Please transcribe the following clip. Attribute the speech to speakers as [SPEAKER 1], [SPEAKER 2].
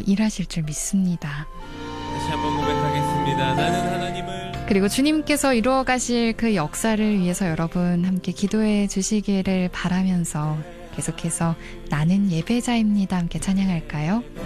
[SPEAKER 1] 일하실 줄 믿습니다.
[SPEAKER 2] 다시 한번 고백하겠습니다. 나는 하나님을.
[SPEAKER 1] 그리고 주님께서 이루어 가실 그 역사를 위해서 여러분 함께 기도해 주시기를 바라면서 계속해서 나는 예배자입니다 함께 찬양할까요?